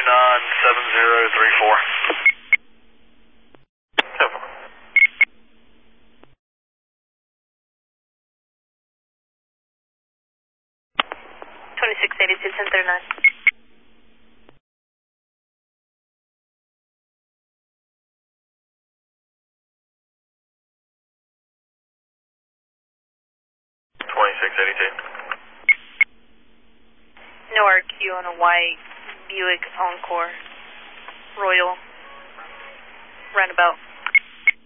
7034. 2682, 1039. 2682. No RQ on a white Buick Encore Royal roundabout.